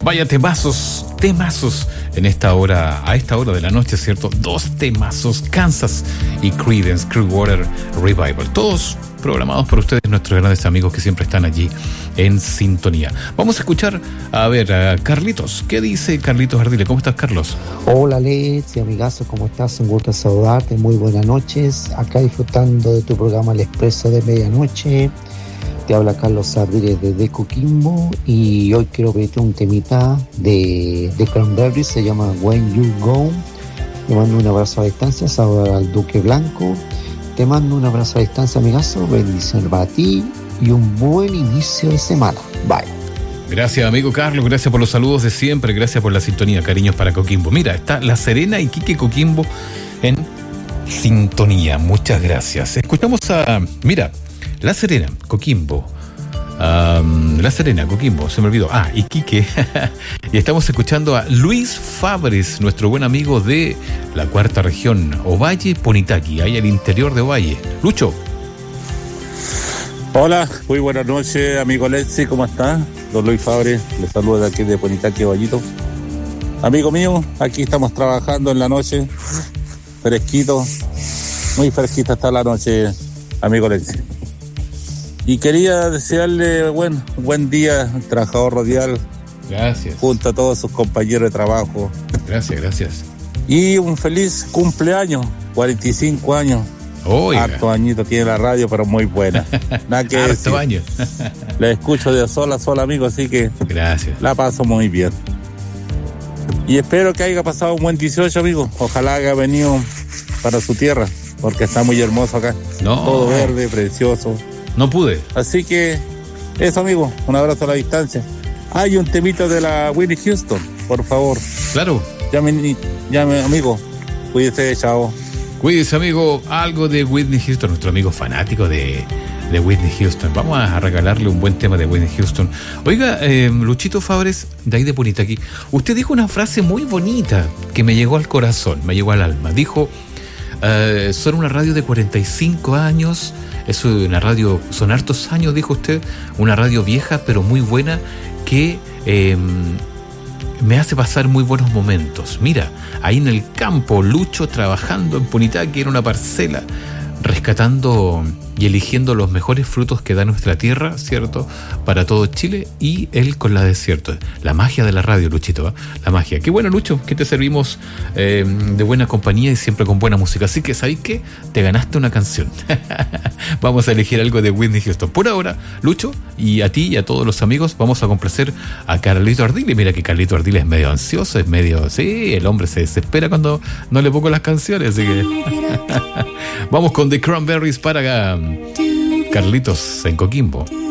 Vaya temazos en esta hora, a esta hora de la noche, ¿cierto? Dos temazos, Kansas y Creedence Clearwater Revival. Todos programados por ustedes, nuestros grandes amigos que siempre están allí en sintonía. Vamos a escuchar, a Carlitos. ¿Qué dice Carlitos Ardile? ¿Cómo estás, Carlos? Hola, Let's y amigazo, ¿cómo estás? Un gusto saludarte, muy buenas noches. Acá disfrutando de tu programa El Expreso de Medianoche. Te habla Carlos Ardile desde Coquimbo y hoy quiero pedirte un temita de Cranberries, se llama When You Go. Te mando un abrazo a distancia, saludos al Duque Blanco. Te mando un abrazo a distancia, amigazo, bendiciones para ti y un buen inicio de semana. Bye. Gracias, amigo Carlos, gracias por los saludos de siempre, gracias por la sintonía, cariños para Coquimbo. Mira, está La Serena y Quique Coquimbo en sintonía, muchas gracias. Escuchamos La Serena, Coquimbo. La Serena, Coquimbo, se me olvidó. Iquique. Y estamos escuchando a Luis Fabres, nuestro buen amigo de la cuarta región, Ovalle, Ponitaqui, ahí al interior de Ovalle. Lucho. Hola, muy buenas noches, amigo Letzi, ¿cómo está? Don Luis Fabres, le saludo de aquí de Ponitaqui, Ovallito. Amigo mío, aquí estamos trabajando en la noche, fresquito, muy fresquita está la noche, amigo Letzi. Y quería desearle buen día al trabajador radial. Gracias. Junto a todos sus compañeros de trabajo. Gracias. Y un feliz cumpleaños, 45 años. Oiga. Harto añito tiene la radio, pero muy buena. Nada que decir. Harto año. La escucho de sol a sol, amigo, así que gracias. La paso muy bien. Y espero que haya pasado un buen 18, amigo. Ojalá haya venido para su tierra, porque está muy hermoso acá. Todo verde, precioso. No pude. Así que eso, amigo, un abrazo a la distancia. Hay un temito de la Whitney Houston, por favor. Claro. Llame, amigo. Cuídese, chao. Cuídese, amigo. Algo de Whitney Houston, nuestro amigo fanático de Whitney Houston. Vamos a regalarle un buen tema de Whitney Houston. Oiga, Luchito Fabres, de ahí de Ponitaqui, usted dijo una frase muy bonita que me llegó al corazón, me llegó al alma. Dijo, son una radio de 45 años... Es una radio, son hartos años, dijo usted, una radio vieja pero muy buena que me hace pasar muy buenos momentos. Mira, ahí en el campo, Lucho trabajando en Ponitaqui, en una parcela, rescatando y eligiendo los mejores frutos que da nuestra tierra, ¿cierto? Para todo Chile, y él con la desierto. La magia de la radio, Luchito, ¿eh? La magia. Qué bueno, Lucho, que te servimos de buena compañía y siempre con buena música. Así que, ¿sabéis qué? Te ganaste una canción. Vamos a elegir algo de Whitney Houston. Por ahora, Lucho, y a ti y a todos los amigos, vamos a complacer a Carlito Ardile. Mira que Carlito Ardile es medio ansioso, es medio... Sí, el hombre se desespera cuando no le pongo las canciones, así que... Vamos con The Cranberries para Carlitos en Coquimbo.